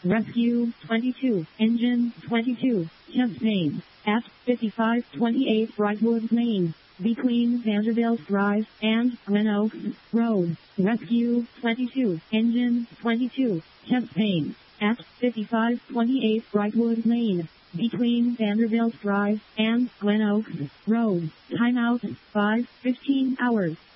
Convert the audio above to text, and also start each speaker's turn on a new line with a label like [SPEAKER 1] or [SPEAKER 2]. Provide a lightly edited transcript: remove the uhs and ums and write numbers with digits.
[SPEAKER 1] Rescue 22, Engine 22, chest pain, at 5528 Brightwood Lane, between Vanderbilt Drive and Glen Oaks Road. Rescue 22, Engine 22, chest pain, at 5528 Brightwood Lane, between Vanderbilt Drive and Glen Oaks Road. Timeout, 5:15 hours.